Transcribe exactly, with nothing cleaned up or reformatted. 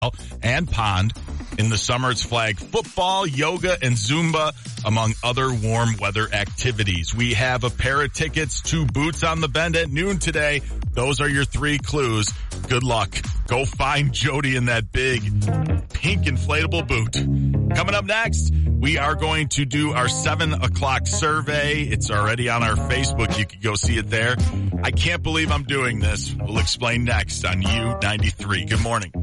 and pond. In the summer, it's flag football, yoga, and Zumba, among other warm weather activities. We have a pair of tickets to Boots on the Bend at noon today. Those are your three clues. Good luck. Go find Jody in that big pink inflatable boot. Coming up next, we are going to do our seven o'clock survey. It's already on our Facebook. You can go see it there. I can't believe I'm doing this. We'll explain next on U ninety-three. Good morning.